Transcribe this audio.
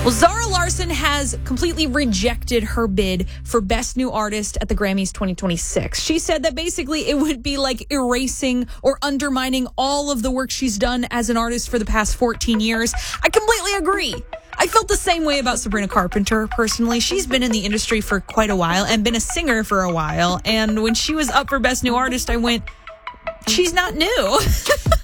Well, Zara Larsson has completely rejected her bid for Best New Artist at the Grammys 2026. She said that basically it would be like erasing or undermining all of the work she's done as an artist for the past 14 years. I completely agree. I felt the same way about Sabrina Carpenter, personally. She's been in the industry for quite a while and been a singer for a while. And when she was up for Best New Artist, I went, she's not new.